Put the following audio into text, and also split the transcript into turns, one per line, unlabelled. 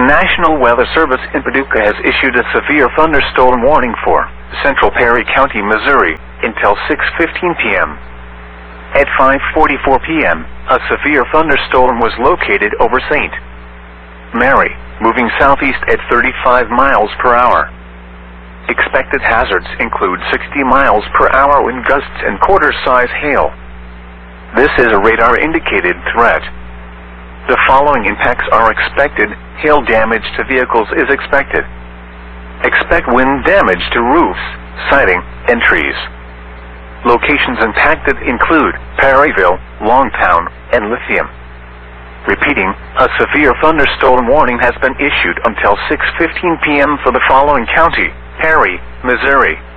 National Weather Service in Paducah has issued a severe thunderstorm warning for central Perry County, Missouri, until 6:15 p.m. At 5:44 p.m., a severe thunderstorm was located over St. Mary, moving southeast at 35 miles per hour. Expected hazards include 60 miles per hour wind gusts and quarter-size hail. This is a radar-indicated threat. The following impacts are expected. Hail damage to vehicles is expected. Expect wind damage to roofs, siding, and trees. Locations impacted include Perryville, Longtown, and Lithium. Repeating, a severe thunderstorm warning has been issued until 6:15 p.m. for the following county: Perry, Missouri,